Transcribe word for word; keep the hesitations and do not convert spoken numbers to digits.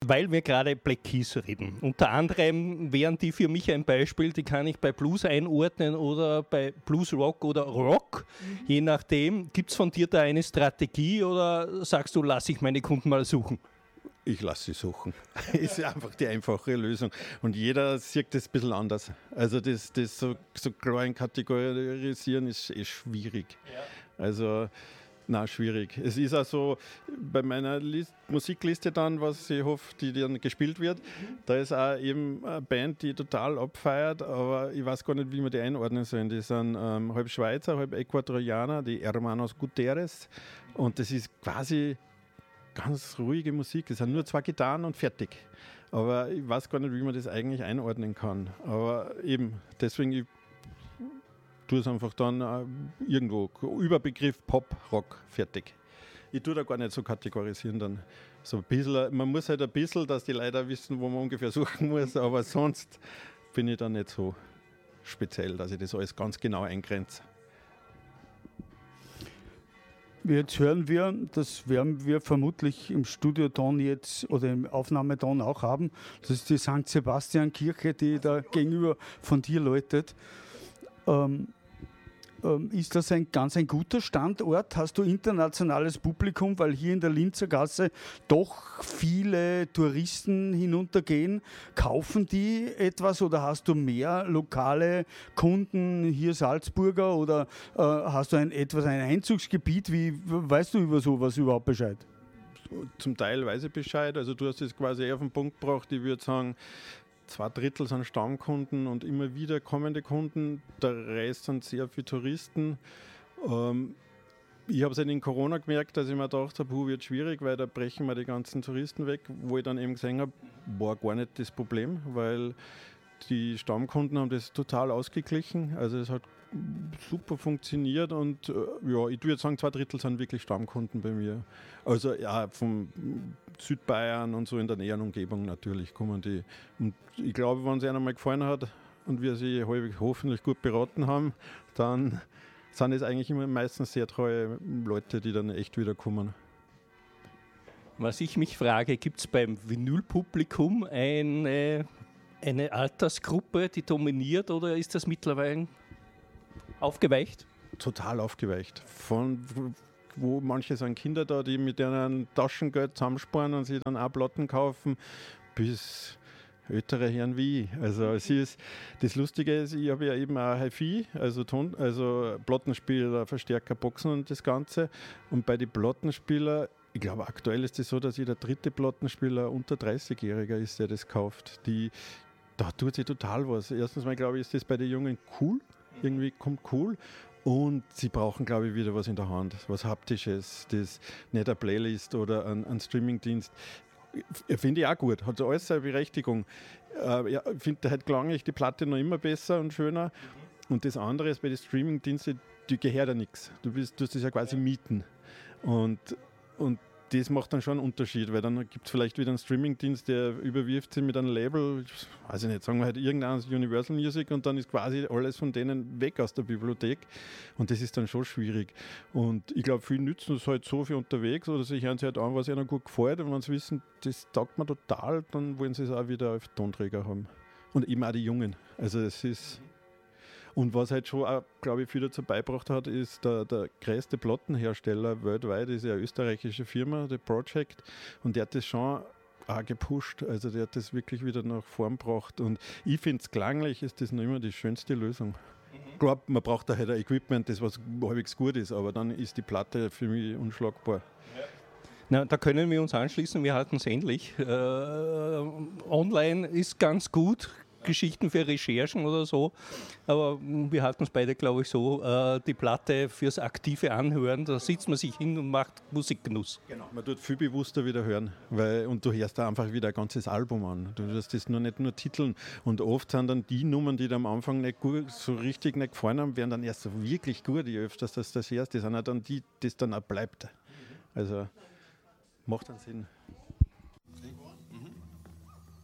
weil wir gerade Black Keys reden. Unter anderem wären die für mich ein Beispiel, die kann ich bei Blues einordnen oder bei Blues Rock oder Rock, mhm. je nachdem. Gibt es von dir da eine Strategie oder sagst du, lass ich meine Kunden mal suchen? Ich lasse sie suchen. Ist einfach die einfache Lösung. Und jeder sieht das ein bisschen anders. Also das, das so, so klar in kategorisieren ist, ist schwierig. Ja. Also na schwierig. Es ist auch so, bei meiner List, Musikliste dann, was ich hoffe, die dann gespielt wird, mhm. da ist auch eben eine Band, die total abfeiert, aber ich weiß gar nicht, wie wir die einordnen sollen. Die sind ähm, halb Schweizer, halb Ecuadorianer, die Hermanos Gutierrez. Und das ist quasi ganz ruhige Musik. Es sind nur zwei Gitarren und fertig. Aber ich weiß gar nicht, wie man das eigentlich einordnen kann. Aber eben, deswegen, ich tue es einfach dann äh, irgendwo, Überbegriff Pop, Rock, fertig. Ich tue da gar nicht so kategorisieren dann. So ein bisschen, man muss halt ein bisschen, dass die Leute wissen, wo man ungefähr suchen muss, aber sonst bin ich da nicht so speziell, dass ich das alles ganz genau eingrenze. Jetzt hören wir, das werden wir vermutlich im Studioton jetzt oder im Aufnahmeton auch haben. Das ist die Sankt Sebastian Kirche, die da gegenüber von dir läutet. Ähm, ähm, ist das ein ganz ein guter Standort? Hast du internationales Publikum, weil hier in der Linzer Gasse doch viele Touristen hinuntergehen? Kaufen die etwas oder hast du mehr lokale Kunden hier Salzburger oder äh, hast du ein etwas ein Einzugsgebiet? Wie weißt du über sowas überhaupt Bescheid? Zum Teil weiß ich Bescheid. Also du hast es quasi eher auf den Punkt gebracht. Ich würde sagen, zwei Drittel sind Stammkunden und immer wieder kommende Kunden. Der Rest sind sehr viele Touristen. Ähm, ich habe es halt in Corona gemerkt, dass ich mir gedacht habe, hu, wird schwierig, weil da brechen wir die ganzen Touristen weg. Wo ich dann eben gesehen habe, war gar nicht das Problem, weil die Stammkunden haben das total ausgeglichen. Also es hat super funktioniert und äh, ja, ich würde jetzt sagen, zwei Drittel sind wirklich Stammkunden bei mir. Also ja, vom Südbayern und so in der näheren Umgebung natürlich kommen die. Und ich glaube, wenn es einer mal gefallen hat und wir sie hoffentlich gut beraten haben, dann sind es eigentlich immer meistens sehr treue Leute, die dann echt wieder kommen. Was ich mich frage, gibt es beim Vinylpublikum eine, eine Altersgruppe, die dominiert oder ist das mittlerweile aufgeweicht? Total aufgeweicht. Von wo manche sind Kinder da, die mit deren Taschengeld zusammensparen und sich dann auch Platten kaufen, bis ältere Herren wie ich. Also es ist, das Lustige ist, ich habe ja eben auch Hi-Fi, also, Ton, also Plattenspieler, Verstärker, Boxen und das Ganze. Und bei den Plattenspielern, ich glaube aktuell ist es das so, dass jeder dritte Plattenspieler unter dreißigjähriger ist, der das kauft. Die, da tut sich total was. Erstens mal glaube ich, ist das bei den Jungen cool. Irgendwie kommt cool und sie brauchen, glaube ich, wieder was in der Hand, was Haptisches, das nicht eine Playlist oder ein, ein Streamingdienst. Finde ich auch gut, hat alles seine Berechtigung. Äh, ja, ich finde halt klanglich die Platte noch immer besser und schöner. Und das andere ist bei den Streamingdiensten, die gehört ja nichts. Du bist, du hast das ja quasi mieten. Und, und das macht dann schon einen Unterschied, weil dann gibt es vielleicht wieder einen Streamingdienst, der überwirft sich mit einem Label, weiß ich nicht, sagen wir halt irgendein Universal Music und dann ist quasi alles von denen weg aus der Bibliothek und das ist dann schon schwierig. Und ich glaube, viele nützen es halt so für unterwegs oder sich hören sich halt an, was ihnen gut gefällt und wenn sie wissen, das taugt mir total, dann wollen sie es auch wieder auf Tonträger haben. Und eben auch die Jungen. Also es ist... Und was halt schon auch, glaube ich, viel dazu beigebracht hat, ist der, der größte Plattenhersteller weltweit, ist ja eine österreichische Firma, der Project, und der hat das schon auch gepusht, also der hat das wirklich wieder nach vorn gebracht und ich finde es klanglich, ist das noch immer die schönste Lösung. Mhm. Klar, man braucht da halt ein Equipment, das was halbwegs gut ist, aber dann ist die Platte für mich unschlagbar. Ja. Na, da können wir uns anschließen, wir halten es ähnlich. Äh, online ist ganz gut, Geschichten für Recherchen oder so, aber wir halten es beide, glaube ich, so, äh, die Platte fürs aktive Anhören, da sitzt man sich hin und macht Musikgenuss. Genau, man tut viel bewusster wieder hören, weil, und du hörst da einfach wieder ein ganzes Album an, du hörst das nur nicht nur Titeln und oft sind dann die Nummern, die dir am Anfang nicht gut, so richtig nicht gefallen haben, werden dann erst so wirklich gut, je öfters das das hörst, das sind auch dann die, das dann auch bleibt. Also macht dann Sinn.